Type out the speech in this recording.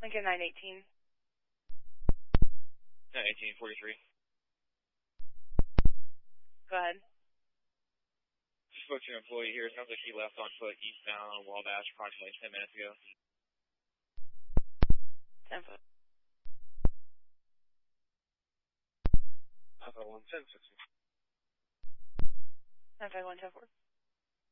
Lincoln 918. 1843. Go ahead. Just spoke to an employee here. Sounds like he left on foot eastbound Wabash approximately 10 minutes ago. 10 foot. 110, 951, 10 4.